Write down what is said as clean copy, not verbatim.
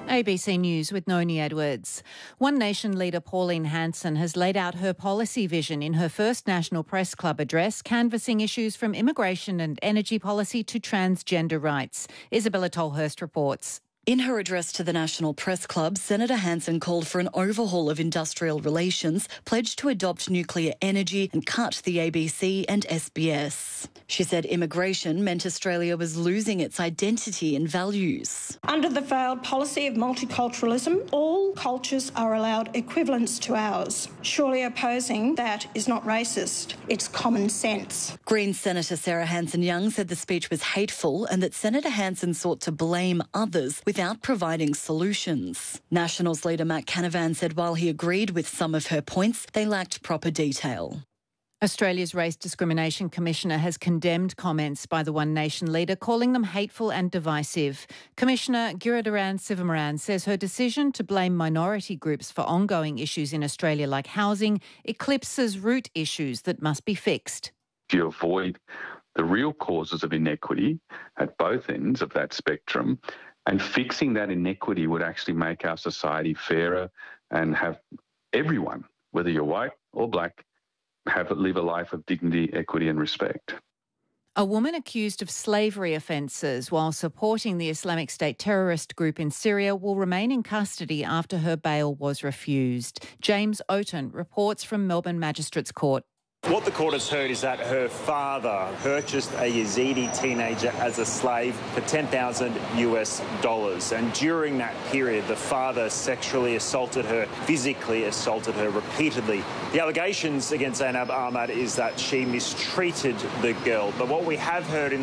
ABC News with Noni Edwards. One Nation leader Pauline Hanson has laid out her policy vision in her first National Press Club address, canvassing issues from immigration and energy policy to transgender rights. Isabella Tolhurst reports. In her address to the National Press Club, Senator Hanson called for an overhaul of industrial relations, pledged to adopt nuclear energy and cut the ABC and SBS. She said immigration meant Australia was losing its identity and values. Under the failed policy of multiculturalism, all cultures are allowed equivalence to ours. Surely opposing that is not racist, it's common sense. Greens Senator Sarah Hanson-Young said the speech was hateful and that Senator Hanson sought to blame others without providing solutions. Nationals leader Matt Canavan said while he agreed with some of her points, they lacked proper detail. Australia's Race Discrimination Commissioner has condemned comments by the One Nation leader, calling them hateful and divisive. Commissioner Giridharajan Sivaraman says her decision to blame minority groups for ongoing issues in Australia like housing eclipses root issues that must be fixed. If you avoid the real causes of inequity at both ends of that spectrum, and fixing that inequity would actually make our society fairer and have everyone, whether you're white or black, live a life of dignity, equity and respect. A woman accused of slavery offences while supporting the Islamic State terrorist group in Syria will remain in custody after her bail was refused. James Oaten reports from Melbourne Magistrates Court. What the court has heard is that her father purchased a Yazidi teenager as a slave for $10,000 and during that period the father sexually assaulted her, physically assaulted her repeatedly. The allegations against Zainab Ahmad is that she mistreated the girl, but what we have heard in